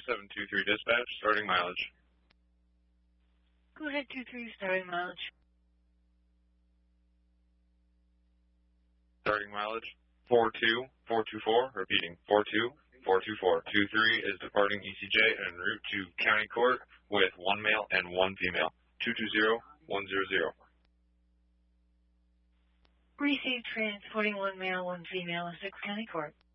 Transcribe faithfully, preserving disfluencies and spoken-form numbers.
seven two three dispatch, starting mileage. Go ahead, two three, starting mileage. Starting mileage, four two four two four, repeating, four two four two four. two three is departing E C J en route to County Court with one male and one female. two two zero one zero zero. Received, transporting one male, one female, to County Court.